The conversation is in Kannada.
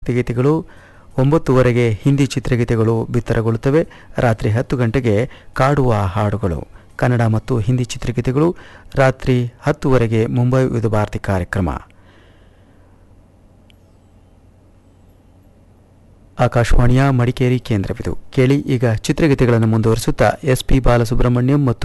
ಭಕ್ತಿಗೀತೆಗಳು, 9:00 ಹಿಂದಿ ಚಿತ್ರಗೀತೆಗಳು ಬಿತ್ತರಗೊಳ್ಳುತ್ತವೆ. ರಾತ್ರಿ 10 ಗಂಟೆಗೆ ಕಾಡುವ ಹಾಡುಗಳು, ಕನ್ನಡ ಮತ್ತು ಹಿಂದಿ ಚಿತ್ರಗೀತೆಗಳು. ರಾತ್ರಿ 10:00 ಮುಂಬೈ ವಿವಿಧ ಭಾರತಿ ಕಾರ್ಯಕ್ರಮ. ಆಕಾಶವಾಣಿಯ ಮಡಿಕೇರಿ ಕೇಂದ್ರವಿದು. ಕೇಳಿ ಈಗ ಚಿತ್ರಗೀತೆಗಳನ್ನು ಮುಂದುವರಿಸುತ್ತಾ ಎಸ್ ಪಿ ಬಾಲಸುಬ್ರಹ್ಮಣ್ಯಂ ಮತ್ತು